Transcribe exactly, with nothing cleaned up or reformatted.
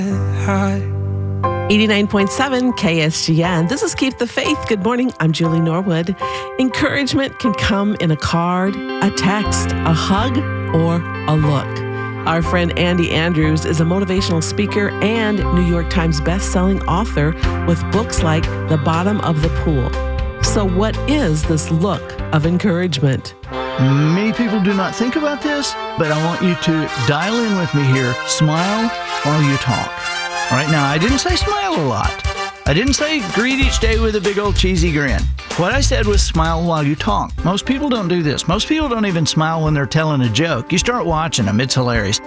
eighty-nine point seven K S G N. This is Keep the Faith. Good morning. I'm Julie Norwood. Encouragement can come in a card, a text, a hug, or a look. Our friend Andy Andrews is a motivational speaker and New York Times best-selling author with books like The Bottom of the Pool. So what is this look of encouragement? Many people do not think about this, but I want you to dial in with me here. Smile while you talk. All right, now, I didn't say smile a lot. I didn't say greet each day with a big old cheesy grin. What I said was smile while you talk. Most people don't do this. Most people don't even smile when they're telling a joke. You start watching them. It's hilarious.